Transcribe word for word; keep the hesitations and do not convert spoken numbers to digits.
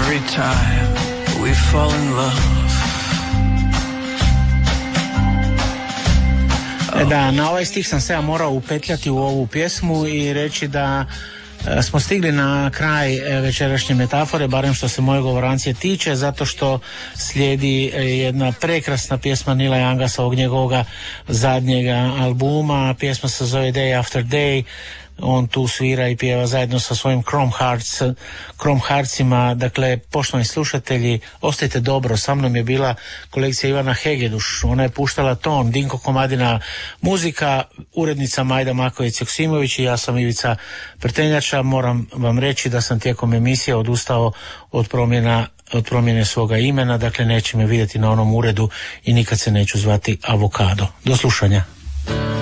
every time we fall in love. Da, na ovaj stih sam se ja morao upetljati u ovu pjesmu i reći da e, smo stigli na kraj e, večerašnje metafore, barem što se moje govorancije tiče, zato što slijedi e, jedna prekrasna pjesma Nila Younga sa ovog njegovoga zadnjega albuma. Pjesma se zove Day After Day. On tu svira i pjeva zajedno sa svojim Chrome Hearts, Chrome Heartsima. Dakle, poštovani slušatelji, ostajte dobro. Sa mnom je bila kolegica Ivana Hegeduš. Ona je puštala ton, Dinko Komadina muzika, urednica Majda Maković-Joksimović i ja sam Ivica Prtenjača. Moram vam reći da sam tijekom emisije odustao od promjena od promjene svoga imena, dakle neće me vidjeti na onom uredu i nikad se neću zvati Avokado. Do slušanja.